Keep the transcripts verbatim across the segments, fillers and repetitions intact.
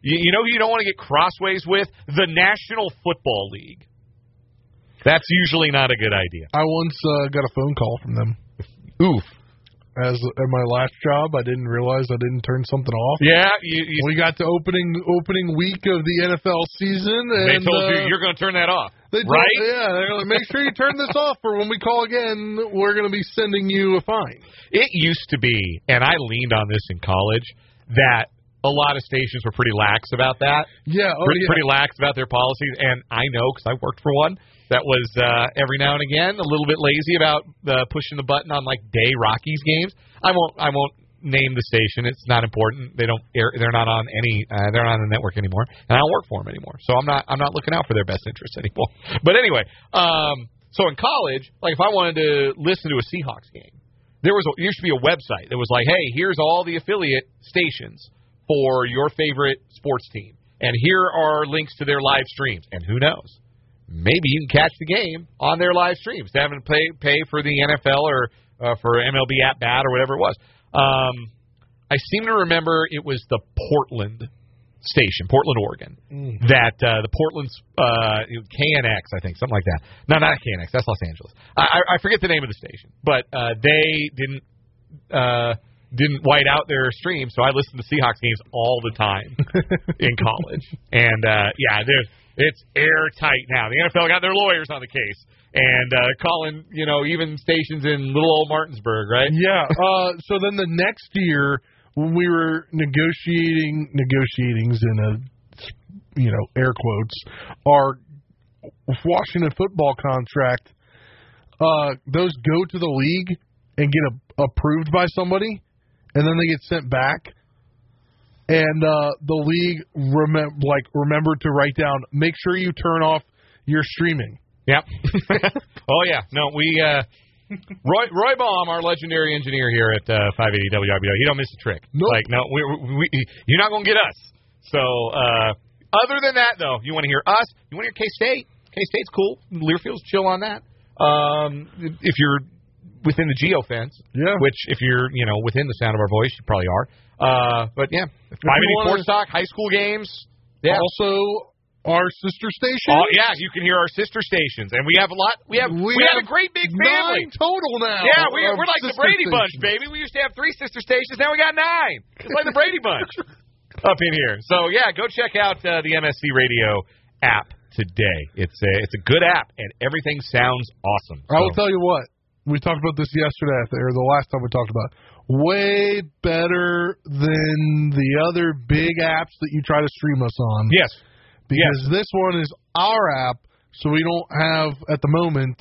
You, you know who you don't want to get crossways with? The National Football League. That's usually not a good idea. I once uh, got a phone call from them. Oof. As at my last job, I didn't realize I didn't turn something off. Yeah, you, you, we got to opening opening week of the N F L season, and they told uh, you you're going to turn that off, they told, right? Yeah, they're like, make sure you turn this off, for when we call again, we're going to be sending you a fine. It used to be, and I leaned on this in college, that a lot of stations were pretty lax about that. Yeah, oh, pretty, yeah. pretty lax about their policies, and I know because I worked for one. That was uh, every now and again a little bit lazy about uh, pushing the button on like day Rockies games. I won't. I won't name the station. It's not important. They don't. Air, they're not on any. Uh, they're not on the network anymore, and I don't work for them anymore. So I'm not. I'm not looking out for their best interests anymore. But anyway, um, so in college, like if I wanted to listen to a Seahawks game, there was a, there used to be a website that was like, hey, here's all the affiliate stations for your favorite sports team, and here are links to their live streams. And who knows? Maybe you can catch the game on their live streams. They haven't pay pay for the N F L or uh, for M L B at bat or whatever it was. Um, I seem to remember it was the Portland station, Portland, Oregon, mm. that uh, the Portland's uh, K N X, I think, something like that. No, not K N X. That's Los Angeles. I, I forget the name of the station, but uh, they didn't uh, didn't white out their stream, so I listened to Seahawks games all the time in college. And uh, yeah, there's. It's airtight now. The N F L got their lawyers on the case and uh, calling, you know, even stations in little old Martinsburg, right? Yeah. Uh, so then the next year, when we were negotiating, negotiatings in a, you know, air quotes, our Washington football contract, uh, those go to the league and get a, approved by somebody, and then they get sent back. And uh, the league remem- like remembered to write down, make sure you turn off your streaming. Yep. Oh, yeah. No, we uh, – Roy Roy Baum, our legendary engineer here at uh, five eighty W R B O, he don't miss a trick. Nope. Like, no, we, we, you're not going to get us. So, uh, other than that, though, you want to hear us, you want to hear K-State. K-State's cool. Learfield's chill on that. Um, if you're within the geofence, yeah. which if you're, you know, within the sound of our voice, you probably are. Uh, but yeah, five eighty Sports Talk, high school games. Yeah. Also, our sister station. Oh yeah, you can hear our sister stations, and we have a lot. We have we, we have, have a great big family. Nine total now. Yeah, we, we're like the Brady Bunch, baby. We used to have three sister stations, now we got nine. It's like the Brady Bunch up in here. So yeah, go check out uh, the M S C Radio app today. It's a it's a good app, and everything sounds awesome. So. I will tell you what. We talked about this yesterday, or the last time we talked about it. Way better than the other big apps that you try to stream us on. Yes. Because yes. this one is our app, so we don't have, at the moment,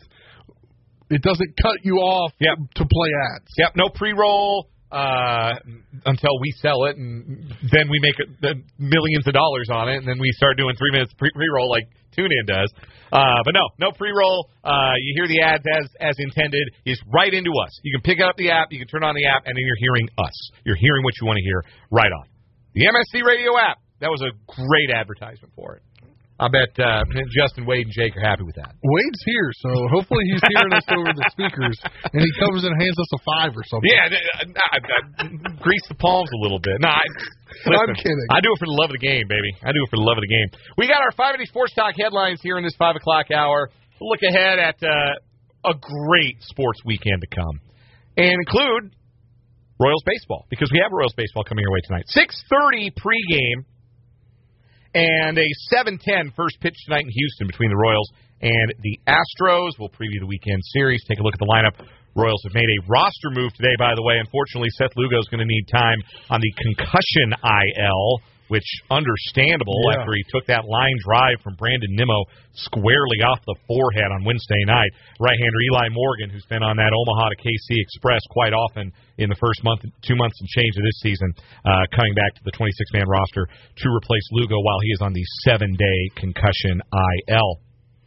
it doesn't cut you off yep. to play ads. Yep, no pre-roll uh, until we sell it, and then we make a, a millions of dollars on it, and then we start doing three minutes pre- pre-roll like TuneIn does. Uh, but no, no pre-roll. Uh, you hear the ads as as intended. It's right into us. You can pick up the app, you can turn on the app, and then you're hearing us. You're hearing what you want to hear right on. The M S C Radio app. That was a great advertisement for it. I bet uh, Justin, Wade, and Jake are happy with that. Wade's here, so hopefully he's hearing us over the speakers, and he comes and hands us a five or something. Yeah, uh, uh, uh, grease the palms a little bit. No, I, listen, I'm kidding. I do it for the love of the game, baby. I do it for the love of the game. We got our five eighty Sports Talk headlines here in this five o'clock hour. We'll look ahead at uh, a great sports weekend to come, and include Royals baseball, because we have Royals baseball coming your way tonight. six thirty pregame. And a seven ten first pitch tonight in Houston between the Royals and the Astros. We'll preview the weekend series. Take a look at the lineup. Royals have made a roster move today, by the way. Unfortunately, Seth Lugo is going to need time on the concussion I L, which understandable yeah. after he took that line drive from Brandon Nimmo squarely off the forehead on Wednesday night. Right-hander Eli Morgan, who's been on that Omaha to K C Express quite often in the first month, two months and change of this season, uh, coming back to the twenty-six man roster to replace Lugo while he is on the seven-day concussion I L.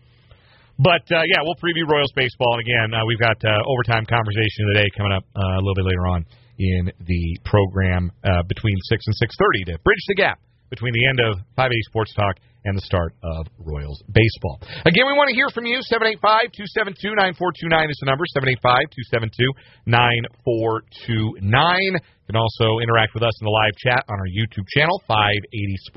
But, uh, yeah, we'll preview Royals baseball. And, again, uh, we've got uh, overtime conversation today coming up uh, a little bit later on in the program uh, between six and six thirty to bridge the gap between the end of five eighty Sports Talk and the start of Royals baseball. Again, we want to hear from you. seven eight five, two seven two, nine four two nine is the number, seven eight five, two seven two, nine four two nine. You can also interact with us in the live chat on our YouTube channel, five eighty Sports.